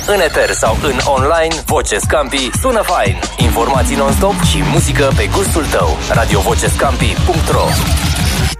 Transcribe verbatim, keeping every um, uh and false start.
în eter sau în online, Voce Scampi sună fain. Informații non-stop și muzică pe gustul tău. radio voce scampi punct ro